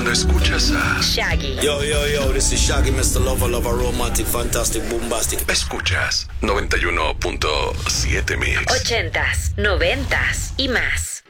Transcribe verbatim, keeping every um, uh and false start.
cuando escuchas a Shaggy. Yo, yo, yo, this is Shaggy, mister Lover, Lover, Romantic, Fantastic, Bombastic. Escuchas noventa y uno punto siete Mix. Ochentas, noventas y más.